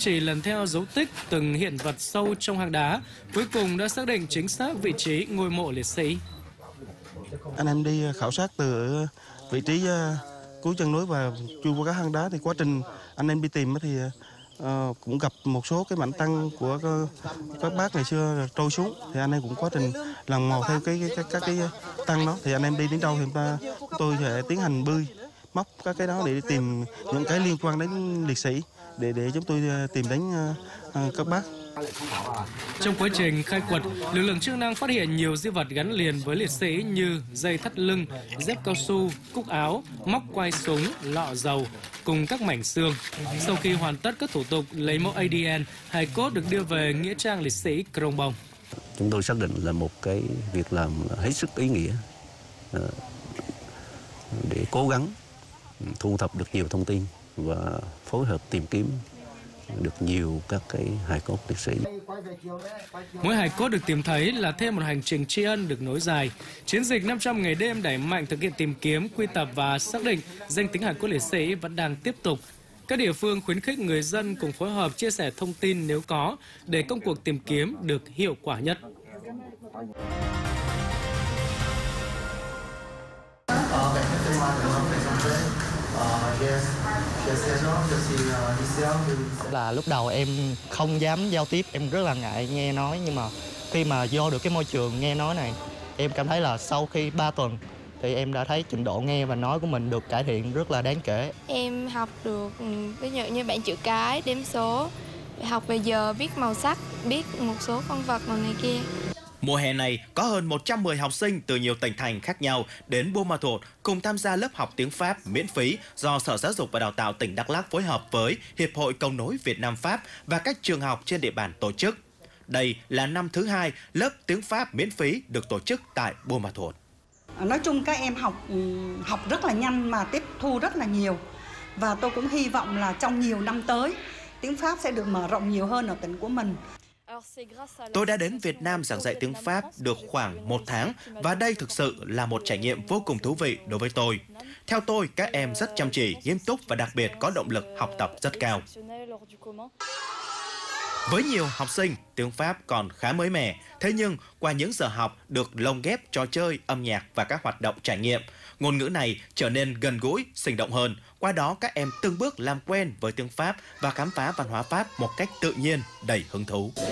trì lần theo dấu tích từng hiện vật sâu trong hang đá, cuối cùng đã xác định chính xác vị trí ngôi mộ liệt sĩ. Anh em đi khảo sát từ vị trí cuối chân núi và chui qua các hang đá, thì quá trình anh em đi tìm thì cũng gặp một số cái mảnh tăng của các bác ngày xưa trôi xuống, thì anh em cũng quá trình lần mò theo các cái tăng đó, thì anh em đi đến đâu thì tôi sẽ tiến hành bơi móc các cái đó để tìm những cái liên quan đến liệt sĩ để chúng tôi tìm đến các bác. Trong quá trình khai quật, lực lượng chức năng phát hiện nhiều di vật gắn liền với liệt sĩ như dây thắt lưng, dép cao su, cúc áo, móc quai súng, lọ dầu cùng các mảnh xương. Sau khi hoàn tất các thủ tục lấy mẫu ADN, hài cốt được đưa về nghĩa trang liệt sĩ Krông Bông. Chúng tôi xác định là một cái việc làm hết sức ý nghĩa để cố gắng thu thập được nhiều thông tin và phối hợp tìm kiếm được nhiều các cái hài cốt liệt sĩ. Mỗi hài cốt được tìm thấy là thêm một hành trình tri ân được nối dài. Chiến dịch 500 ngày đêm đẩy mạnh thực hiện tìm kiếm, quy tập và xác định danh tính hài cốt liệt sĩ vẫn đang tiếp tục. Các địa phương khuyến khích người dân cùng phối hợp chia sẻ thông tin nếu có để công cuộc tìm kiếm được hiệu quả nhất. Là lúc đầu em không dám giao tiếp, em rất là ngại nghe nói, nhưng mà khi mà vô được cái môi trường nghe nói này, em cảm thấy là sau khi 3 tuần thì em đã thấy trình độ nghe và nói của mình được cải thiện rất là đáng kể. Em học được ví dụ như bảng chữ cái, đếm số, học về giờ, biết màu sắc, biết một số con vật này kia. Mùa hè này, có hơn 110 học sinh từ nhiều tỉnh thành khác nhau đến Buôn Ma Thuột cùng tham gia lớp học tiếng Pháp miễn phí do Sở Giáo dục và Đào tạo tỉnh Đắk Lắk phối hợp với Hiệp hội Cầu nối Việt Nam Pháp và các trường học trên địa bàn tổ chức. Đây là năm thứ 2 lớp tiếng Pháp miễn phí được tổ chức tại Buôn Ma Thuột. Nói chung các em học rất là nhanh mà tiếp thu rất là nhiều. Và tôi cũng hy vọng là trong nhiều năm tới, tiếng Pháp sẽ được mở rộng nhiều hơn ở tỉnh của mình. Tôi đã đến Việt Nam giảng dạy tiếng Pháp được khoảng 1 tháng và đây thực sự là một trải nghiệm vô cùng thú vị đối với tôi. Theo tôi, các em rất chăm chỉ, nghiêm túc và đặc biệt có động lực học tập rất cao. Với nhiều học sinh, tiếng Pháp còn khá mới mẻ, thế nhưng qua những giờ học được lồng ghép trò chơi, âm nhạc và các hoạt động trải nghiệm, ngôn ngữ này trở nên gần gũi, sinh động hơn. Qua đó các em từng bước làm quen với tiếng Pháp và khám phá văn hóa Pháp một cách tự nhiên, đầy hứng thú.